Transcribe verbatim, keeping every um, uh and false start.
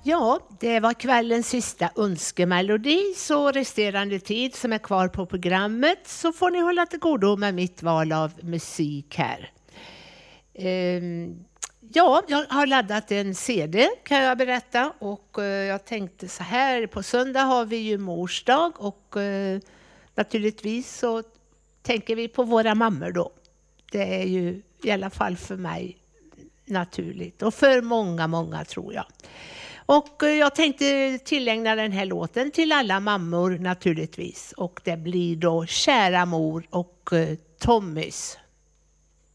Ja, det var kvällens sista önskemelodi, så resterande tid som är kvar på programmet så får ni hålla till godo med mitt val av musik här. Ehm, ja, jag har laddat en C D kan jag berätta, och eh, jag tänkte så här, på söndag har vi ju mors dag, och eh, naturligtvis så tänker vi på våra mammor då. Det är ju i alla fall för mig naturligt, och för många, många tror jag. Och jag tänkte tillägna den här låten till alla mammor naturligtvis. Och det blir då Kära mor och Tommys.